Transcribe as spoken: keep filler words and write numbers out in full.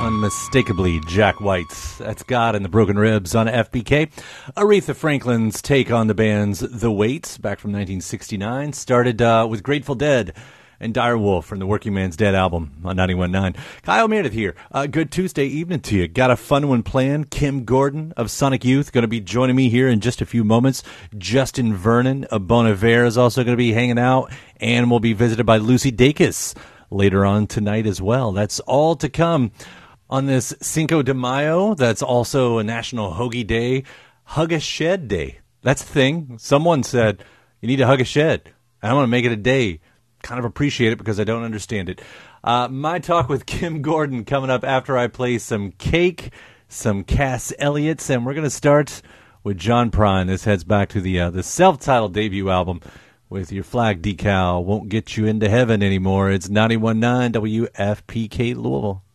Unmistakably Jack White. That's God and the Broken Ribs on F B K. Aretha Franklin's take on the band's The Weight, back from nineteen sixty-nine, started uh, with Grateful Dead and Direwolf from the Working Man's Dead album on ninety-one point nine. Kyle Meredith here. Uh, good Tuesday evening to you. Got a fun one planned. Kim Gordon of Sonic Youth going to be joining me here in just a few moments. Justin Vernon of Bon Iver is also going to be hanging out, and we'll be visited by Lucy Dacus later on tonight as well. That's all to come on this Cinco de Mayo. That's also a National Hoagie Day. Hug a Shed Day. That's a thing. Someone said, you need to hug a shed. I want to make it a day. Kind of appreciate it because I don't understand it. Uh, my talk with Kim Gordon coming up after I play some Cake, some Cass Elliott's, and we're going to start with John Prine. This heads back to the uh, the self-titled debut album with Your Flag Decal Won't Get You Into Heaven Anymore. It's ninety-one point nine W F P K Louisville.